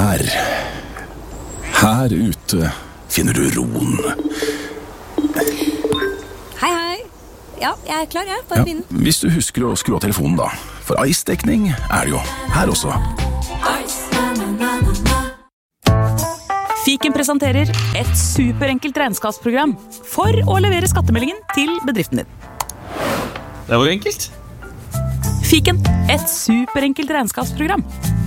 Her ute finner du roen. Hei. Ja, jeg klar, jeg. Bare begynn. Hvis du husker å skru av telefonen da. For Ice-dekning det jo her også. Fiken presenterer et superenkelt regnskapsprogram for å levere skattemeldingen til bedriften din. Det var enkelt. Fiken, et superenkelt regnskapsprogram.